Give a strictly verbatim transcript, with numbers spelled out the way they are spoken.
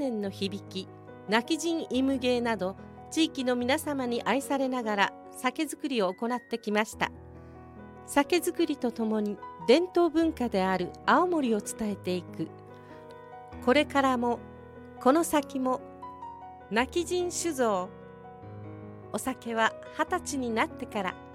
年の響き、泣き人イム芸など、地域の皆様に愛されながら酒造りを行ってきました。酒造りとともに伝統文化である青森を伝えていく。これからもこの先も泣き人酒造。お酒は二十歳になってから。